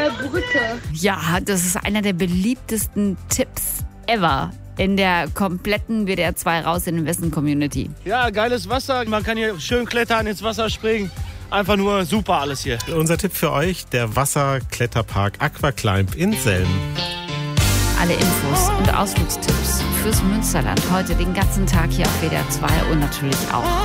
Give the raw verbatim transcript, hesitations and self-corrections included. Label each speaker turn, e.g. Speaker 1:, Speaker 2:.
Speaker 1: äh, Brücke.
Speaker 2: Ja, das ist einer der beliebtesten Tipps ever in der kompletten W D R zwei Raus in den Westen Community.
Speaker 3: Ja, geiles Wasser. Man kann hier schön klettern, ins Wasser springen. Einfach nur super alles hier.
Speaker 4: Unser Tipp für euch, der Wasserkletterpark Aquaclimb in Selm.
Speaker 2: Alle Infos und Ausflugstipps fürs Münsterland heute den ganzen Tag hier auf W D R zwei und natürlich auch